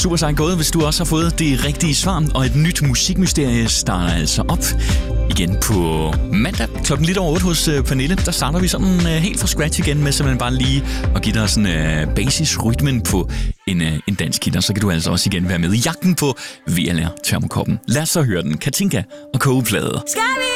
super sejt gået, hvis du også har fået det rigtige svar. Og et nyt musikmysterie starter altså op igen på mandag klokken lidt over 8 hos Pernille. Der starter vi sådan helt fra scratch igen med simpelthen bare lige at give dig sådan basisrytmen på en dansk hit. Og så kan du altså også igen være med i jagten på VLR Termokoppen. Lad os så høre den. Katinka og Kogeplade. Skal vi